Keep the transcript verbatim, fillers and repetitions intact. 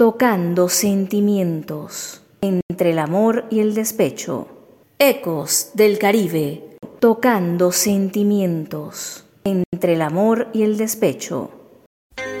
tocando sentimientos entre el amor y el despecho. Ecos del Caribe, tocando sentimientos entre el amor y el despecho.